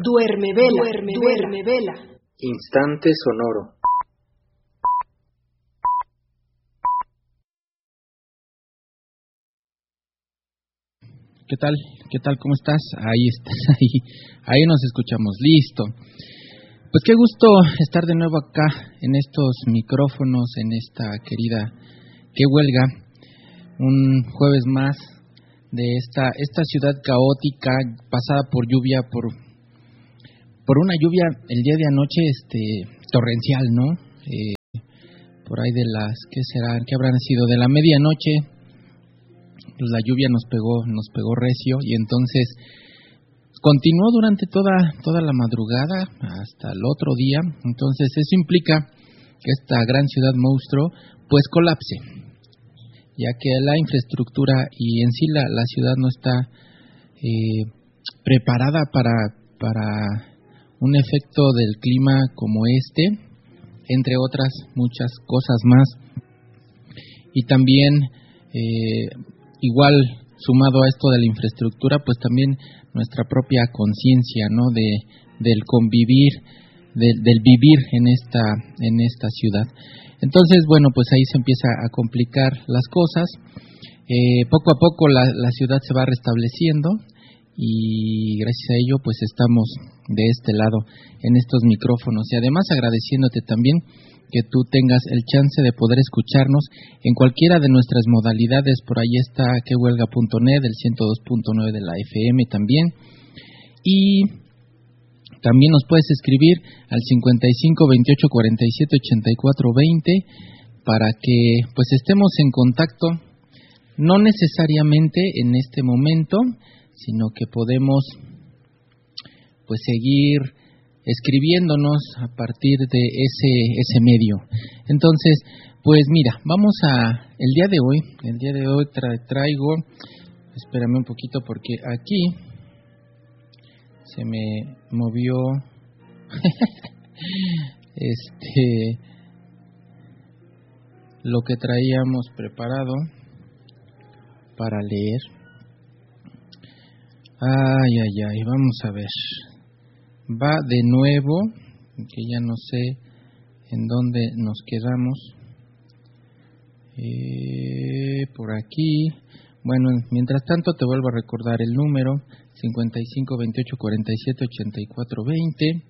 Duerme vela. Instante sonoro. ¿Qué tal? ¿Cómo estás? Ahí estás, ahí nos escuchamos, listo. Pues qué gusto estar de nuevo acá en estos micrófonos, en esta querida Que Huelga, un jueves más de esta ciudad caótica, pasada por lluvia, por una lluvia el día de anoche, torrencial, ¿no? Por ahí de las, ¿qué habrán sido? De la medianoche, pues la lluvia nos pegó recio y entonces continuó durante toda la madrugada hasta el otro día. Entonces eso implica que esta gran ciudad monstruo pues colapse, ya que la infraestructura y en sí la ciudad no está preparada para un efecto del clima como entre otras muchas cosas más. Y también igual sumado a esto de la infraestructura, pues también nuestra propia conciencia, ¿no? Del convivir, del vivir en esta ciudad. Entonces, bueno, pues ahí se empieza a complicar las cosas. Poco a poco la ciudad se va restableciendo y gracias a ello pues estamos de este lado en estos micrófonos y además agradeciéndote también que tú tengas el chance de poder escucharnos en cualquiera de nuestras modalidades. Por ahí está quehuelga.net, el 102.9 de la FM también. Y también nos puedes escribir al 55 28 47 84 20 para que pues estemos en contacto, no necesariamente en este momento, sino que podemos pues seguir escribiéndonos a partir de ese medio. Entonces, pues mira, vamos el día de hoy traigo, espérame un poquito porque aquí se me movió lo que traíamos preparado para leer. Ay, vamos a ver. Va de nuevo, que ya no sé en dónde nos quedamos. Por aquí. Bueno, mientras tanto te vuelvo a recordar el número 55 28 47 84 20.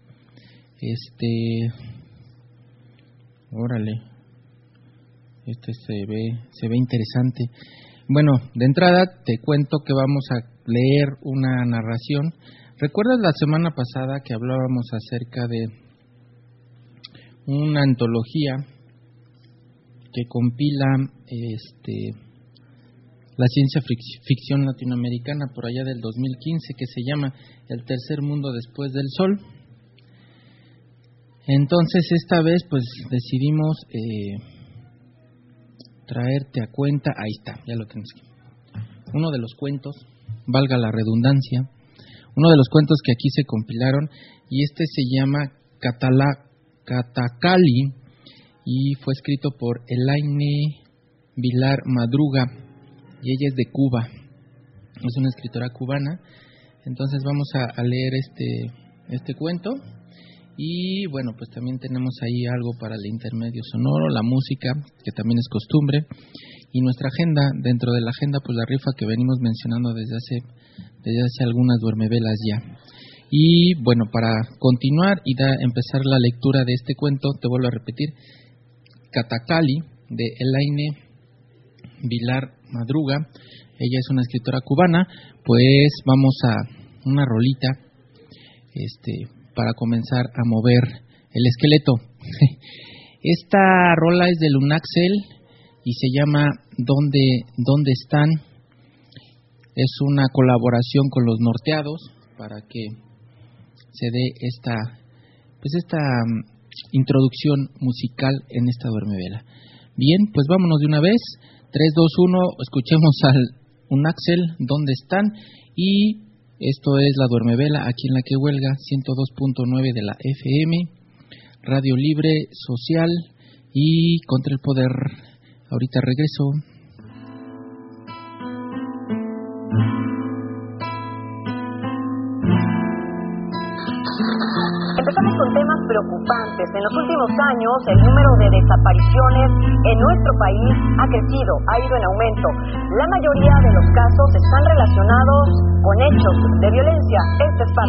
Órale. Se ve interesante. Bueno, de entrada te cuento que vamos a leer una narración. ¿Recuerdas la semana pasada que hablábamos acerca de una antología que compila la ciencia ficción latinoamericana por allá del 2015 que se llama El tercer mundo después del sol? Entonces esta vez pues decidimos traerte a cuenta, ahí está, ya lo tenemos aquí, uno de los cuentos, valga la redundancia, uno de los cuentos que aquí se compilaron, y se llama Catacali y fue escrito por Elaine Vilar Madruga y ella es de Cuba, es una escritora cubana. Entonces vamos a leer este cuento y bueno, pues también tenemos ahí algo para el intermedio sonoro, la música, que también es costumbre, y nuestra agenda. Dentro de la agenda pues la rifa que venimos mencionando desde hace algunas duermevelas ya. Y bueno, para continuar y empezar la lectura de este cuento, te vuelvo a repetir, Catacali, de Elaine Vilar Madruga. Ella es una escritora cubana. Pues vamos a una rolita para comenzar a mover el esqueleto. Esta rola es de Lunaxel y se llama ¿Dónde están? Es una colaboración con Los Norteados para que se dé esta introducción musical en esta duermevela. Bien, pues vámonos de una vez. 3, 2, 1, escuchemos al Lunaxel, ¿Dónde están? Y esto es la duermevela aquí en la Que Huelga, 102.9 de la FM, Radio Libre, Social y Contra el Poder. Ahorita regreso. Empezamos con temas preocupantes. En los últimos años, el número de desapariciones en nuestro país ha crecido, ha ido en aumento. La mayoría de los casos están relacionados con hechos de violencia. Este es parte